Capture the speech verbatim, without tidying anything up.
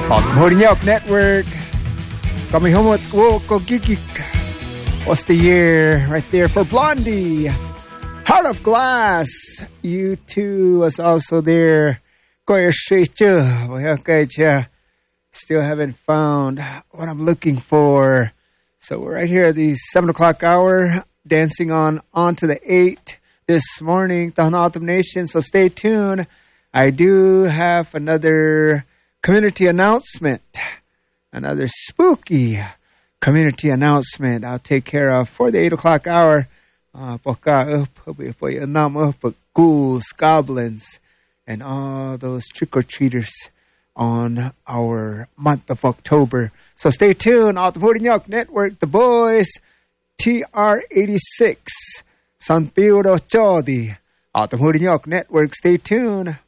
Hornyok Network. Coming home with Woko Gigik. What's the year right there for Blondie? Heart of Glass. You too was also there. Still haven't found what I'm looking for. So we're right here at the seven o'clock hour, dancing on on to the eight this morning. Tahan Autumn Nation. So stay tuned. I do have another community announcement. Another spooky community announcement I'll take care of for the eight o'clock hour. Uh, ghouls, goblins, and all those trick-or-treaters on our month of October. So stay tuned. Autumn Hornyok Network, The Boys, T R eighty-six, San Pedro Chodi. Autumn Hornyok Network, stay tuned.